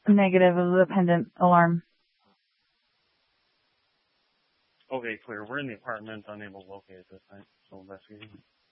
Negative of the pendant alarm. Okay, clear. We're in the apartment, unable to locate at this time. So investigating.